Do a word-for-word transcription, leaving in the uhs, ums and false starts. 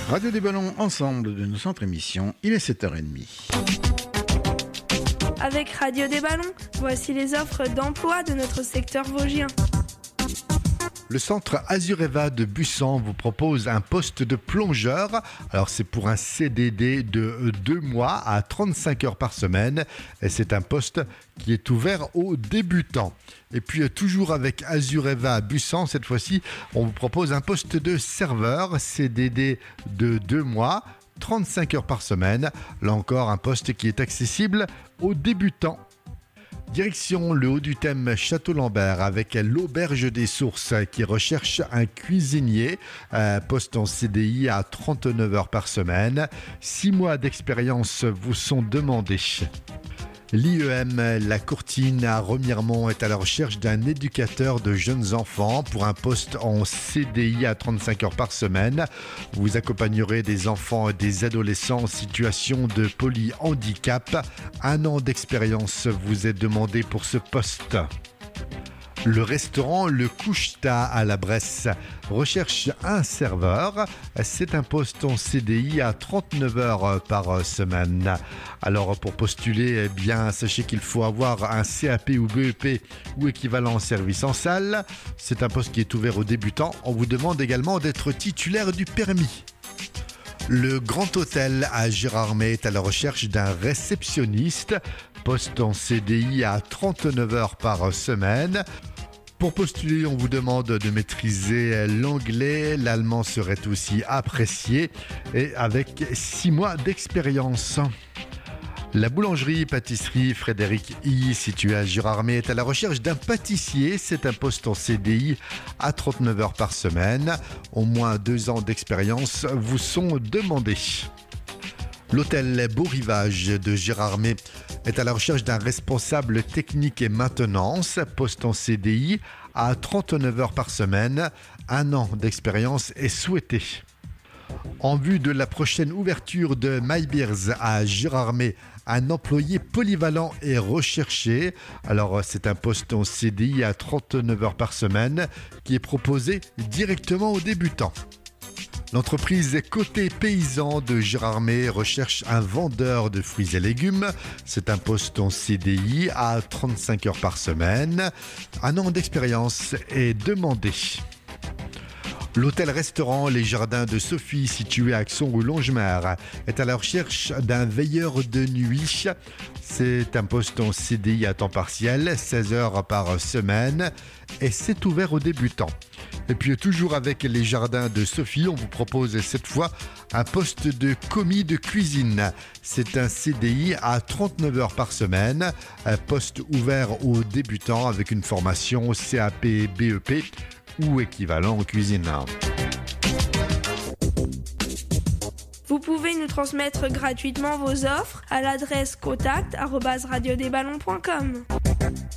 Radio des Ballons, ensemble de nos centres émissions, il est sept heures trente. Avec Radio des Ballons, voici les offres d'emploi de notre secteur vosgien. Le centre Azureva de Bussan vous propose un poste de plongeur. Alors c'est pour un C D D de deux mois à trente-cinq heures par semaine. Et c'est un poste qui est ouvert aux débutants. Et puis toujours avec Azureva Bussan, cette fois-ci, on vous propose un poste de serveur C D D de deux mois. trente-cinq heures par semaine. Là encore, un poste qui est accessible aux débutants. Direction le haut du thème Château-Lambert avec l'Auberge des Sources qui recherche un cuisinier, un poste en C D I à trente-neuf heures par semaine. Six mois d'expérience vous sont demandés. L'I E M La Courtine à Remiremont est à la recherche d'un éducateur de jeunes enfants pour un poste en C D I à trente-cinq heures par semaine. Vous accompagnerez des enfants et des adolescents en situation de polyhandicap. Un an d'expérience vous est demandé pour ce poste. Le restaurant Le Coucheta à la Bresse recherche un serveur. C'est un poste en C D I à trente-neuf heures par semaine. Alors pour postuler, eh bien, sachez qu'il faut avoir un C A P ou B E P ou équivalent en service en salle. C'est un poste qui est ouvert aux débutants. On vous demande également d'être titulaire du permis. Le Grand Hôtel à Gérardmer est à la recherche d'un réceptionniste. Poste en C D I à trente-neuf heures par semaine. Pour postuler, on vous demande de maîtriser l'anglais. L'allemand serait aussi apprécié et avec six mois d'expérience. La boulangerie-pâtisserie Frédéric I, située à Gérardmer, est à la recherche d'un pâtissier. C'est un poste en C D I à trente-neuf heures par semaine. Au moins deux ans d'expérience vous sont demandés. L'hôtel Beau Rivage de Gérardmer est à la recherche d'un responsable technique et maintenance, poste en C D I à trente-neuf heures par semaine. Un an d'expérience est souhaité. En vue de la prochaine ouverture de My Beers à Gérardmer, un employé polyvalent est recherché. Alors c'est un poste en C D I à trente-neuf heures par semaine qui est proposé directement aux débutants. L'entreprise Côté Paysan de Gérardmer recherche un vendeur de fruits et légumes. C'est un poste en C D I à trente-cinq heures par semaine. Un an d'expérience est demandé. L'hôtel-restaurant Les Jardins de Sophie, situé à Axon ou Longemer, est à la recherche d'un veilleur de nuit. C'est un poste en C D I à temps partiel, seize heures par semaine, et c'est ouvert aux débutants. Et puis toujours avec les Jardins de Sophie, on vous propose cette fois un poste de commis de cuisine. C'est un C D I à trente-neuf heures par semaine, un poste ouvert aux débutants avec une formation C A P B E P ou équivalent en cuisine. Vous pouvez nous transmettre gratuitement vos offres à l'adresse contact arobase radio des ballons point com.